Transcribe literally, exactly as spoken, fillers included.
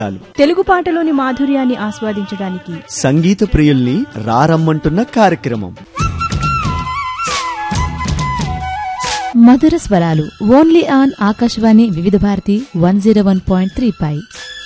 తెలుగు పాటలోని మాధుర్యాన్ని ఆస్వాదించడానికి సంగీత ప్రియుల్ని రారమ్మంటున్న కార్యక్రమం మధుర స్వరాలు ఓన్లీ ఆన్ ఆకాశవాణి వివిధ Bharati one zero one point three pi